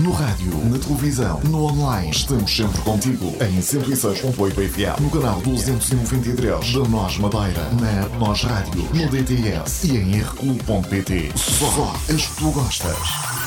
No rádio, na televisão, no online. Estamos sempre contigo. Em 106.8 FM, no canal 293 da Nós Madeira, na App Nós Rádio, no DTS e em rclub.pt. Só as que tu gostas.